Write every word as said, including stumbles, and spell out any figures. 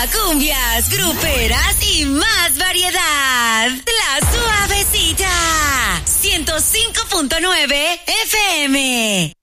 cumbias, gruperas y más variedad. La Suavecita. ciento cinco punto nueve F M.